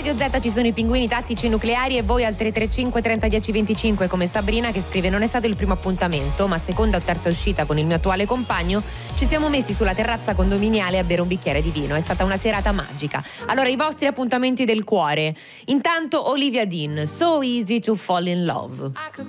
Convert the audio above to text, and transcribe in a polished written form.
Radio Z ci sono i pinguini tattici nucleari e voi al 335 30 10 25, come Sabrina che scrive: non è stato il primo appuntamento, ma seconda o terza uscita con il mio attuale compagno. Ci siamo messi sulla terrazza condominiale a bere un bicchiere di vino. È stata una serata magica. Allora, i vostri appuntamenti del cuore. Intanto Olivia Dean, So Easy to Fall in Love.